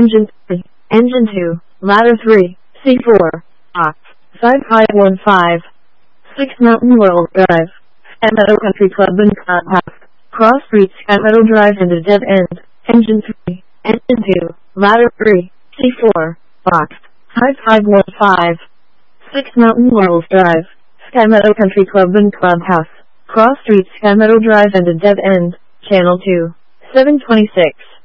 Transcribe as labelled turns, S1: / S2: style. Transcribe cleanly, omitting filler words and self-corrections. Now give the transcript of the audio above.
S1: Engine 3, Engine 2, Ladder 3, C4, Box, 5515, 6 Mountain World Drive, Sky Meadow Country Club and Clubhouse, Cross Street Sky Meadow Drive and a dead end, Engine 3, Engine 2, Ladder 3, C4, Box, 5515, 6 Mountain World Drive, Sky Meadow Country Club and Clubhouse, Cross Street Sky Meadow Drive and a dead end, Channel 2, 726.